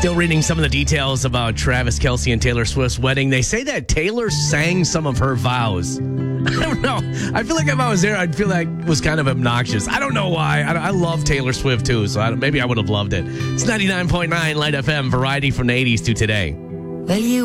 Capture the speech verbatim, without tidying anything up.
Still reading some of the details about Travis Kelce and Taylor Swift's wedding. They say that Taylor sang some of her vows. I don't know. I feel like if I was there, I'd feel like it was kind of obnoxious. I don't know why. I, I love Taylor Swift, too, so I, maybe I would have loved it. It's ninety-nine point nine Light F M, variety from the eighties to today. Well, you